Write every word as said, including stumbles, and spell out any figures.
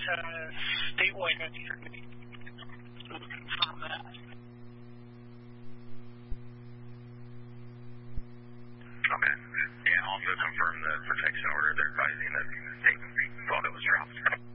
uh, statewide uncertainty. Confirm that. Okay. Yeah, also confirm the protection order. They're advising that they thought it was dropped.